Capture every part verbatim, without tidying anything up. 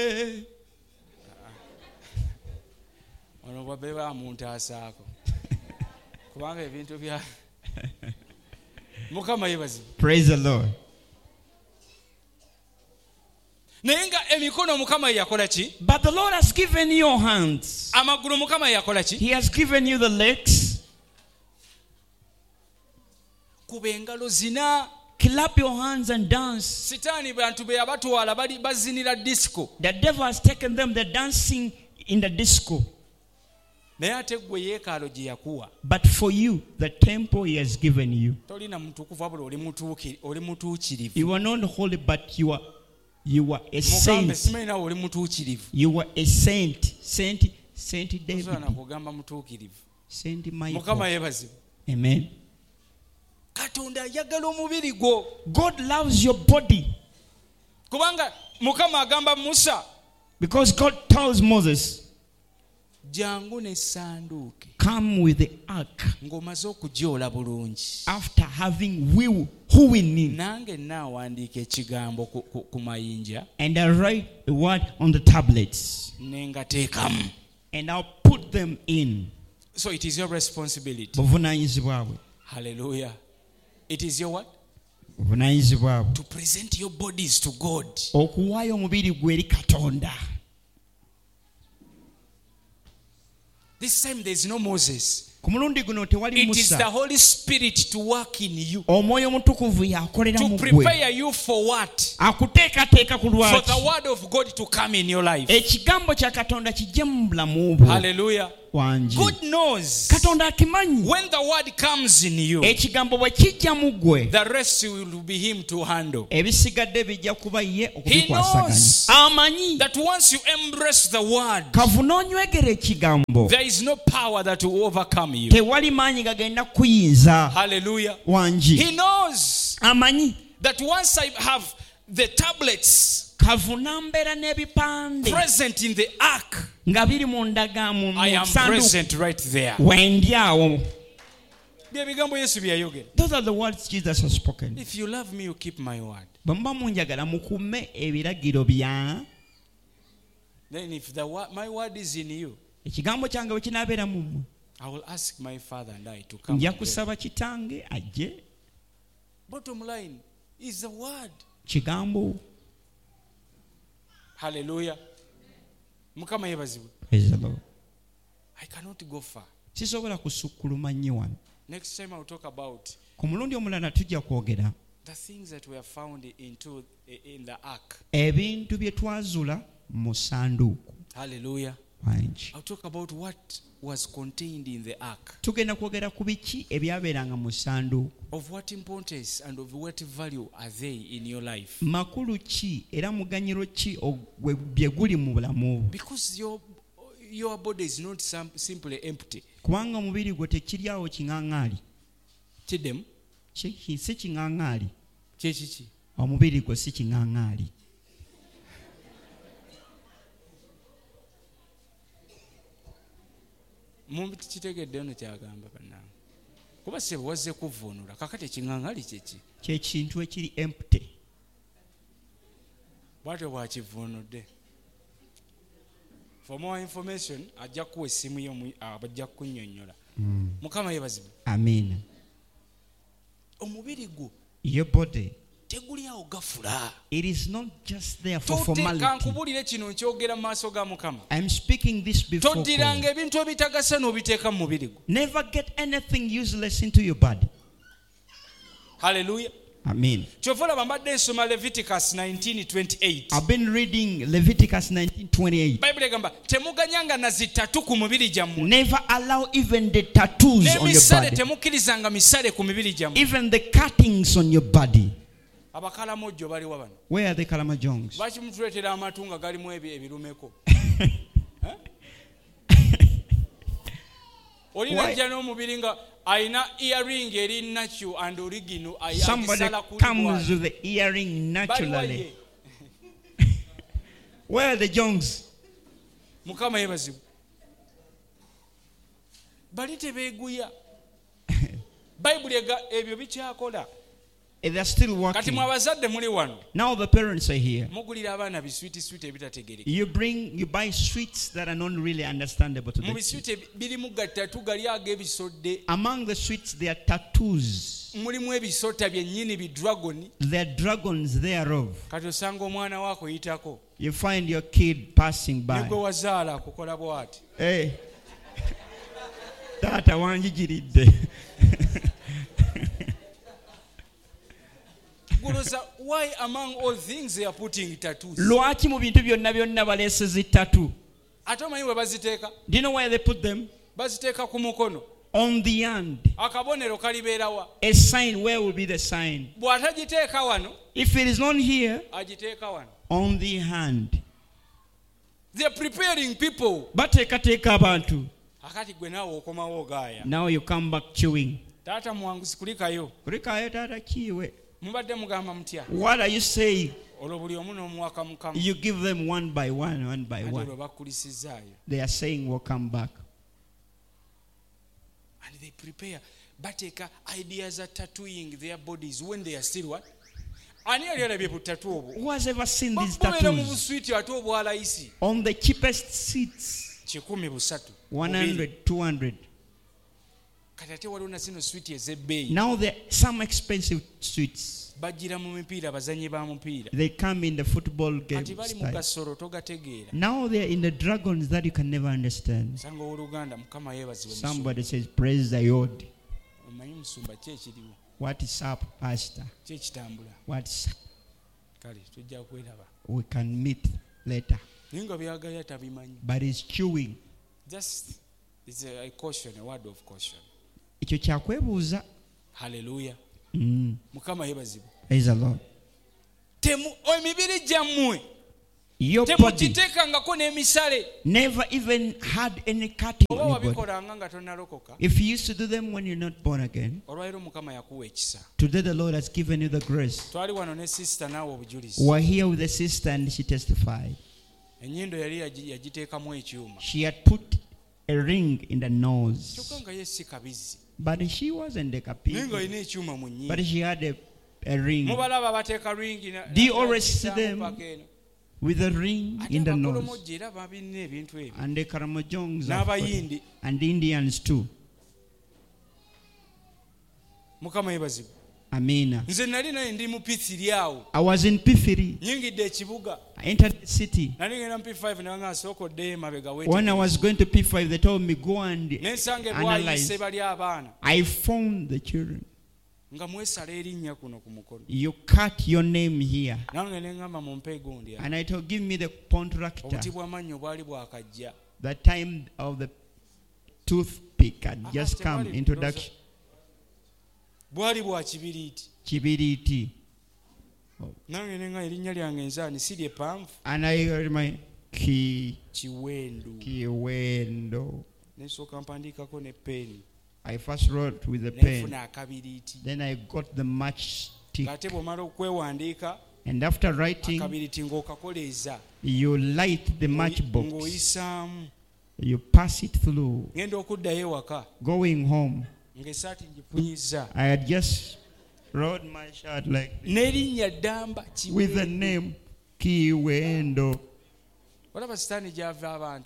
ono bwe ba muntu asaako kubanga ebintu bya Mukama yebazi. Praise the Lord. Nenga emikono Mukama yakola ki? But the Lord has given you your hands. Amaguru Mukama yakola ki? He has given you the legs. Kubengalo zina. Clap your hands and dance. Sitani bantu be abatwala bali bazinira disco. The devil has taken them, they're dancing in the disco. But for you, the temple he has given you. You are not holy, but you are you are a saint. You are a saint. Saint Saint David. Saint Michael. Amen. God loves your body. Because God tells Moses, come with the ark after having will who in it, and I write the word on the tablets and I'll put them in. So it is your responsibility. Hallelujah. It is your what? To present your bodies to God. This time there is no Moses. It is the Holy Spirit to work in you. To prepare you for what? For the word of God to come in your life. Hallelujah. God knows when the word comes in you, the rest will be him to handle. He knows that once you embrace the word, there is no power that will overcome you. Hallelujah. He knows that once I have the tablets present in the ark, I am present right there. Those are the words Jesus has spoken. If you love me, you keep my word. Then if the word, my word is in you, I will ask my Father and I to come. Bottom line is the word. Hallelujah. Praise the Lord. I cannot go far. Next time I'll talk about the things that were found into in the ark. Hallelujah. I'll talk about what was contained in the ark. Of what importance and of what value are they in your life? Because your your body is not simply empty. Chidem? Chechichi. Mumbi kitegedde ono kyagamba bannange. Kuba se wazze kuvunula kakati ekiŋŋaŋali kyeki. Kye kintu ekiri empty. Bwatyo bwakivunudde. For more information ajja kuwa essimu yo abajja kunnyonnyola. Mukama yebazibwe. Amen. Omubiri gwo. Your body. It is not just there for formality. I'm speaking this before God. Never get anything useless into your body. Hallelujah. Amen. Leviticus nineteen twenty-eight. I've been reading Leviticus nineteen twenty-eight. Never allow even the tattoos on your body. Even the cuttings on your body. Where are the Kalamajongs? Somebody comes with the earring naturally. Where are the Jongs? They are still working. Now the parents are here. You bring, you buy sweets that are not really understandable to them. Among the sweets, there are tattoos. There are dragons thereof. You find your kid passing by. Hey. Tata wanjigiridde. Why among all things they are putting tattoos? Lwaki mu bintu byonna byonna baleesezi tattoo? Ate omanyi bwe baziteeka? Do you know where they put them? Baziteeka ku mukono. On the hand. Akabonero kalibeera wa? A sign, where will be the sign? Bw'atagiteeka wano. If it is not here, agiteeka wano. On the hand. They are preparing people. Bateekateeka abantu. Akati gwe naawe okomawo ogaaya. Now you come back chewing. Taata muwanguzi kulikayo. Kulikayo taata kiwe. Mubadde mugamba mutya? What are you saying? Olwo buli omu n'omuwaka Mukama. You give them one by one, one by one. Ate bakulisizaayo. They are saying we'll come back. And they prepare. Bateeka ideas are tattooing their bodies when they are still what? Ani yali alabye ku tattoo obwo? Who has ever seen these tattoos? Mu buswiti ate obwalayisi. On the cheapest seats. Kikumi busatu. one hundred, two hundred. Now there are some expensive sweets. They come in the football game style. Now they are in the dragons that you can never understand. Somebody says, praise the Lord. What is up, Pastor? What is up? We can meet later. But it's chewing. Just it's a, a caution, a word of caution. Ekyo kyakwebuuza. Hallelujah. Mm. Mukama yebazibwa. Praise the Lord. Temu emibiri gyammwe. Your body never even had any cutting in your body. If you used to do them when you're not born again, today the Lord has given you the grace. We're here with a sister and she testified. She had put a ring in the nose. But she wasn't a kapi. But she had a, a ring. Do you always see them with a ring in the nose? And the Karamojongs and Indians too. Amina. I was in P three. I entered the city. When I was going to P five, they told me, go and analyze. I found the children. You cut your name here. And I told, give me the contractor. The time of the toothpick had just come. Introduction. Kibiriti. And I heard my ki Kiwendo. I first wrote with the pen. Then I got the matchstick. And after writing, you light the matchbox. You pass it through. Going home, I had just wrote my shirt like this, with the name Kiwendo. What about standing Java?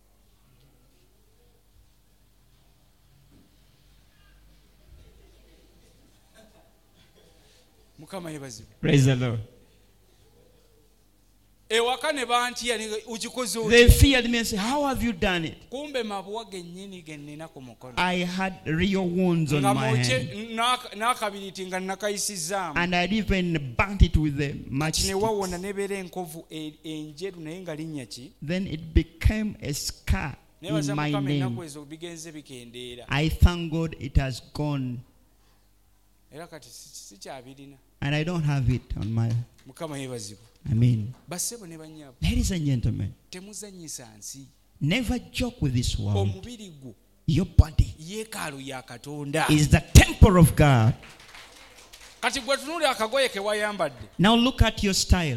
Praise the Lord. They feared me and said, how have you done it? I had real wounds on my hand. And I'd even burnt it with the matchstick. Then it became a scar in my name. I thank God it has gone. And I don't have it on my... I mean, ladies and gentlemen, never joke with this world. Your body is the temple of God. Now look at your style.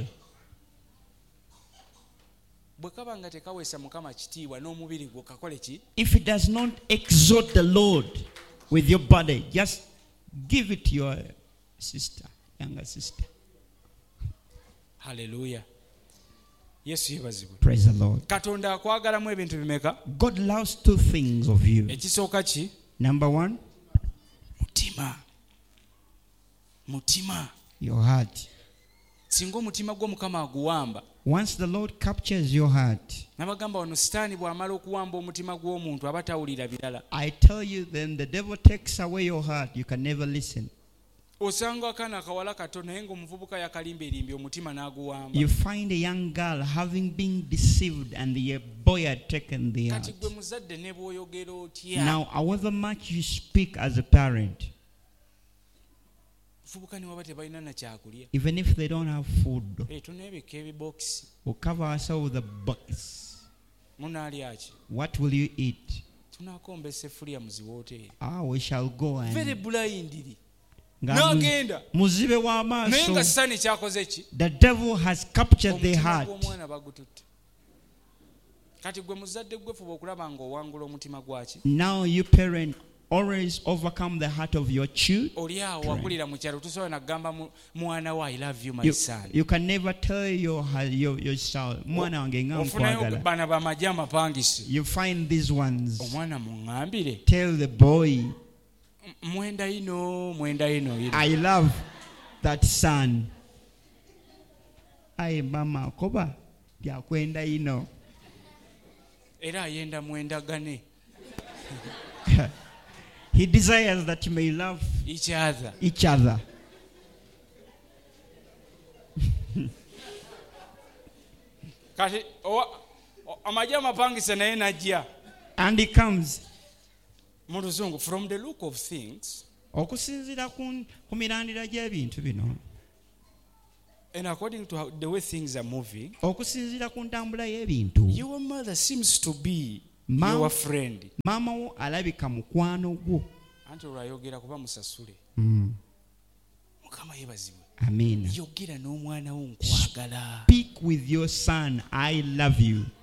If it does not exalt the Lord with your body, just give it to your sister. younger sister. Hallelujah. Yesu yebazibwe. Praise the Lord. Katonda akwagalamu ebintu bimeka? God loves two things of you. Ekisooka ki? Number one, mutima. Mutima. Your heart. Singa omutima gwo Mukama aguwamba. Once the Lord captures your heart, nabagamba wano sitaani bw'amala okuwamba omutima gw'omuntu aba tawulira birala. I tell you, then the devil takes away your heart. You can never listen. Osanga akaana akawala kato naye ng'omuvubuka yakalimba erimbi omutima n'aguwamba. You find a young girl having been deceived and the boy had taken the heart. Kati gwe muzadde ne bw'oyogera otya. Now, however much you speak as a parent, even if they don't have food, we'll cover ourselves with a box. What will you eat? Ah, we shall go and muzibe wa maaso. The devil has captured their heart. Now you parent always overcome the heart of your children. You, you can never tell your your, your child, you find these ones. Tell the boy, I love that son. I mama koba ya kwenda ino. He desires that you may love each other. Each other. And he comes. From the look of things, and according to the way things are moving, your mother seems to be Mama, your friend. Mama wo alabika mukwano gwo. Anti olwayogera kuba musasule. Mm. Mukama yebazibwe. Amen. Yogera n'omwana wo nkwagala. Speak with your son, I love you.